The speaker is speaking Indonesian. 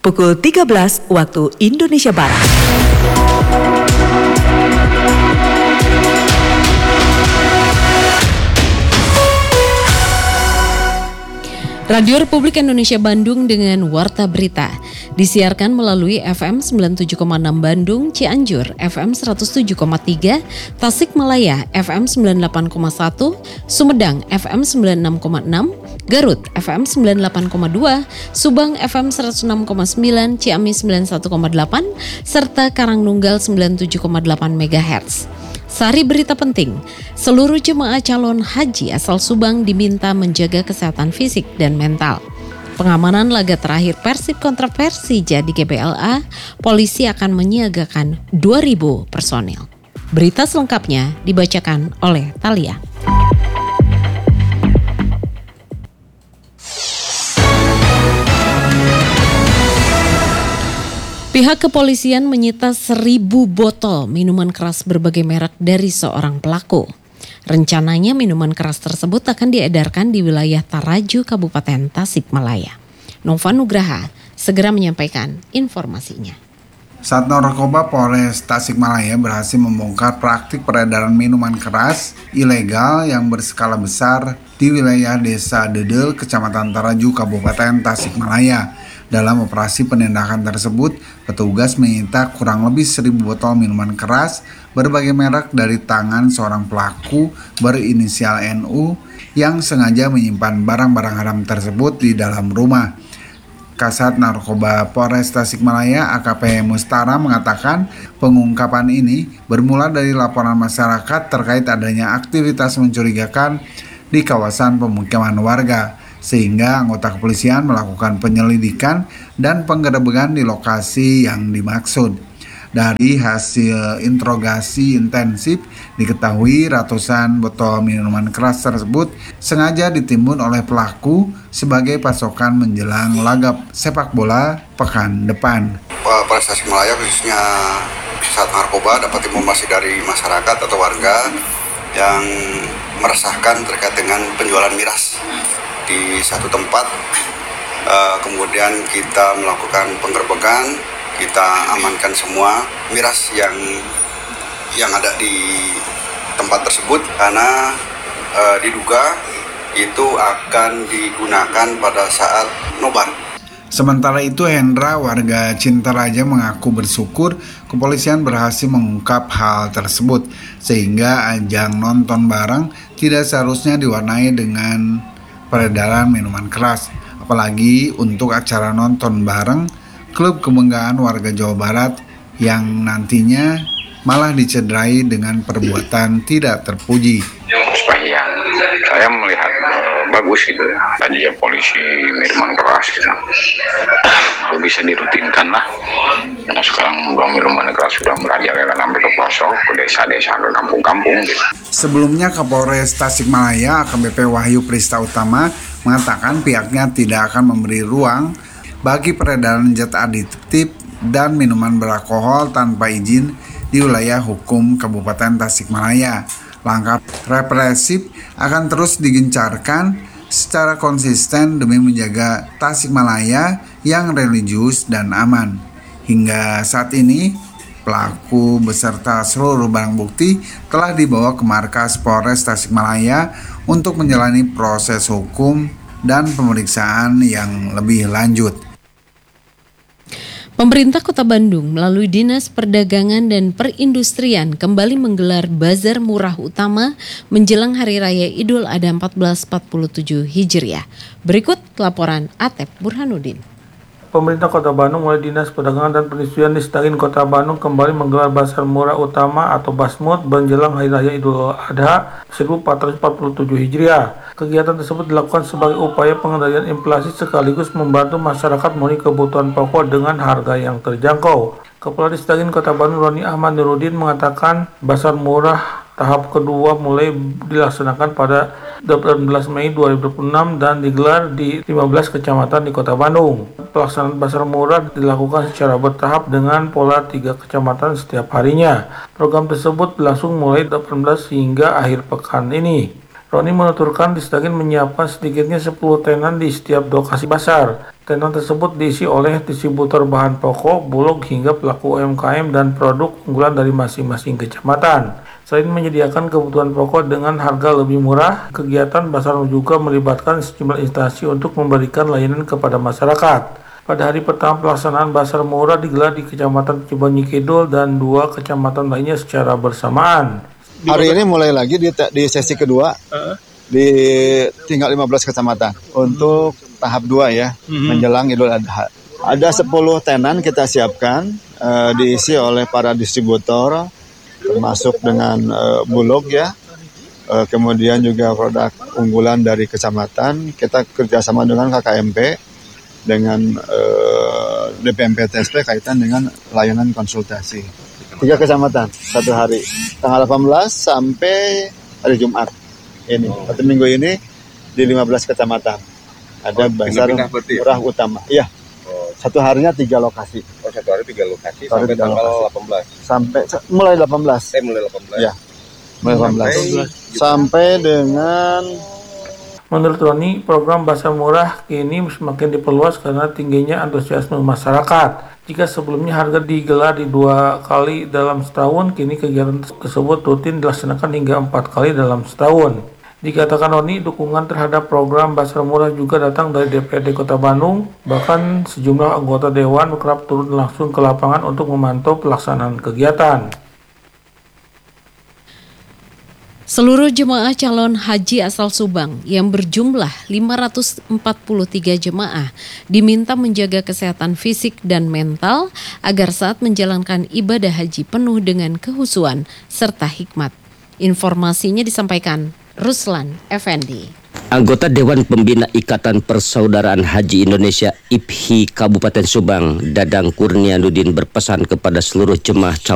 pukul 13 waktu Indonesia Barat. Radio Republik Indonesia Bandung dengan Warta Berita disiarkan melalui FM 97,6 Bandung, Cianjur, FM 107,3, Tasikmalaya, FM 98,1, Sumedang, FM 96,6, Garut, FM 98,2, Subang, FM 106,9, Ciamis 91,8, serta Karangnunggal 97,8 MHz. Sari berita penting, seluruh jemaah calon haji asal Subang diminta menjaga kesehatan fisik dan mental. Pengamanan laga terakhir Persib kontra Persija di GBLA, polisi akan menyiagakan 2.000 personil. Berita selengkapnya dibacakan oleh Talia. Pihak kepolisian menyita 1.000 botol minuman keras berbagai merek dari seorang pelaku. Rencananya minuman keras tersebut akan diedarkan di wilayah Taraju, Kabupaten Tasikmalaya. Nova Nugraha segera menyampaikan informasinya. Satuan Narkoba Polres Tasikmalaya berhasil membongkar praktik peredaran minuman keras ilegal yang berskala besar di wilayah Desa Dedel, Kecamatan Taraju, Kabupaten Tasikmalaya. Dalam operasi penindakan tersebut, petugas menyita kurang lebih 1.000 botol minuman keras berbagai merek dari tangan seorang pelaku berinisial NU yang sengaja menyimpan barang-barang haram tersebut di dalam rumah. Kasat Narkoba Polres Tasikmalaya AKP Mustara mengatakan pengungkapan ini bermula dari laporan masyarakat terkait adanya aktivitas mencurigakan di kawasan pemukiman warga, sehingga anggota kepolisian melakukan penyelidikan dan penggerebekan di lokasi yang dimaksud. Dari hasil interogasi intensif diketahui ratusan botol minuman keras tersebut sengaja ditimbun oleh pelaku sebagai pasokan menjelang laga sepak bola pekan depan. Polres Tasikmalaya khususnya Sat Narkoba dapat informasi dari masyarakat atau warga yang meresahkan terkait dengan penjualan miras di satu tempat. Kemudian kita melakukan penggerbekan, kita amankan semua miras yang ada di tempat tersebut karena diduga itu akan digunakan pada saat nobar. Sementara itu Hendra, warga Cintaraja, mengaku bersyukur kepolisian berhasil mengungkap hal tersebut sehingga ajang nonton bareng tidak seharusnya diwarnai dengan peredaran minuman keras, apalagi untuk acara nonton bareng klub kebanggaan warga Jawa Barat yang nantinya malah dicederai dengan perbuatan tidak terpuji. Supaya saya melihat bagus gitu ya, tadi ya polisi minuman keras gitu. Bisa dirutinkan lah, karena sekarang minuman keras sudah merajalela sampai ke pelosok, ke desa-desa, ke kampung-kampung gitu. Sebelumnya Kapolres Tasikmalaya AKBP Wahyu Prista Utama mengatakan pihaknya tidak akan memberi ruang bagi peredaran zat aditif dan minuman beralkohol tanpa izin di wilayah hukum Kabupaten Tasikmalaya. Langkah represif akan terus digencarkan secara konsisten demi menjaga Tasikmalaya yang religius dan aman. Hingga saat ini, pelaku beserta seluruh barang bukti telah dibawa ke markas Polres Tasikmalaya untuk menjalani proses hukum dan pemeriksaan yang lebih lanjut. Pemerintah Kota Bandung melalui Dinas Perdagangan dan Perindustrian kembali menggelar Bazar Murah Utama menjelang Hari Raya Idul Adha 1447 Hijriah. Berikut laporan Atep Burhanuddin. Pemerintah Kota Bandung melalui Dinas Perdagangan dan Perindustrian di Stagin Kota Bandung kembali menggelar Bazar Murah Utama atau Basmut menjelang Hari Raya Idul Adha 1447 Hijriah. Kegiatan tersebut dilakukan sebagai upaya pengendalian inflasi sekaligus membantu masyarakat memenuhi kebutuhan pokok dengan harga yang terjangkau. Kepala Distagin Kota Bandung Roni Ahmad Nurudin mengatakan Bazar Murah tahap kedua mulai dilaksanakan pada 18 Mei 2026 dan digelar di 15 kecamatan di Kota Bandung. Pelaksanaan Bazar Murah dilakukan secara bertahap dengan pola 3 kecamatan setiap harinya. Program tersebut berlangsung mulai 18 hingga akhir pekan ini. Roni menuturkan Disdagin menyiapkan sedikitnya 10 tenan di setiap lokasi pasar. Tenan tersebut diisi oleh distributor bahan pokok, bulog hingga pelaku UMKM dan produk unggulan dari masing-masing kecamatan. Selain menyediakan kebutuhan pokok dengan harga lebih murah, kegiatan pasar juga melibatkan sejumlah instansi untuk memberikan layanan kepada masyarakat. Pada hari pertama pelaksanaan Pasar Murah digelar di Kecamatan Cibanyi Kidul dan 2 kecamatan lainnya secara bersamaan. Hari ini mulai lagi di sesi kedua, di tinggal 15 kecamatan untuk tahap 2 ya, menjelang Idul Adha. Ada 10 tenan kita siapkan, diisi oleh para distributor, termasuk dengan bulog ya, kemudian juga produk unggulan dari kecamatan. Kita kerjasama dengan KKMP, dengan DPMP TSP kaitan dengan layanan konsultasi. 3 kecamatan, 1 hari, tanggal 18 sampai hari Jumat ini. Satu minggu ini di 15 kecamatan. Ada Pasar Murah Utama. Iya. Satu harinya 3 lokasi. Oh, satu hari 3 lokasi sampai tanggal 18. Sampai mulai 18. Mulai 18. Iya. Mulai 18. Sampai dengan Menurut Roni, program Pasar Murah kini semakin diperluas karena tingginya antusiasme masyarakat. Jika sebelumnya harga digelar di 2 kali dalam setahun, kini kegiatan tersebut rutin dilaksanakan hingga 4 kali dalam setahun. Dikatakan Roni, dukungan terhadap program Pasar Murah juga datang dari DPRD Kota Bandung. Bahkan sejumlah anggota Dewan kerap turun langsung ke lapangan untuk memantau pelaksanaan kegiatan. Seluruh jemaah calon haji asal Subang yang berjumlah 543 jemaah diminta menjaga kesehatan fisik dan mental agar saat menjalankan ibadah haji penuh dengan kehusuan serta hikmat. Informasinya disampaikan Ruslan Effendi. Anggota Dewan Pembina Ikatan Persaudaraan Haji Indonesia IPHI Kabupaten Subang, Dadang Kurnianuddin berpesan kepada seluruh jemaah calon